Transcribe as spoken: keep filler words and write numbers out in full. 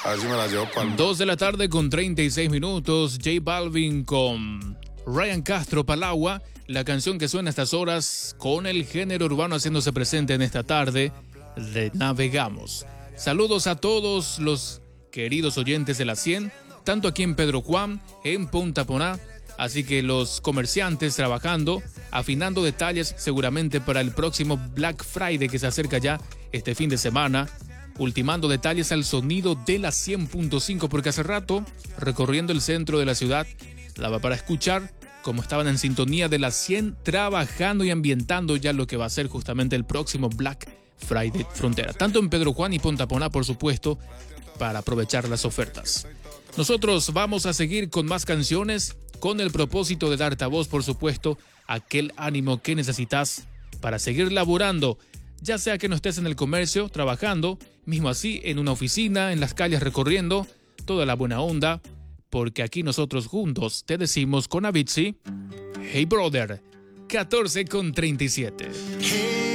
A ver si me la llevo para el... Dos de la tarde con treinta y seis minutos. J Balvin con Ryan Castro, Palagua. La canción que suena a estas horas con el género urbano haciéndose presente en esta tarde de Navegamos. Saludos a todos los queridos oyentes de la cien, tanto aquí en Pedro Juan, en Punta Poná. Así que los comerciantes trabajando, afinando detalles seguramente para el próximo Black Friday que se acerca ya este fin de semana. Ultimando detalles al sonido de la cien punto cinco, porque hace rato, recorriendo el centro de la ciudad, daba para escuchar cómo estaban en sintonía de la cien, trabajando y ambientando ya lo que va a ser justamente el próximo Black Friday Frontera. Tanto en Pedro Juan y Punta Poná, por supuesto, para aprovechar las ofertas. Nosotros vamos a seguir con más canciones, con el propósito de darte a vos, por supuesto, aquel ánimo que necesitas para seguir laborando, ya sea que no estés en el comercio, trabajando, mismo así en una oficina, en las calles recorriendo, toda la buena onda, porque aquí nosotros juntos te decimos con Avicii, Hey Brother, catorce con treinta y siete. Hey.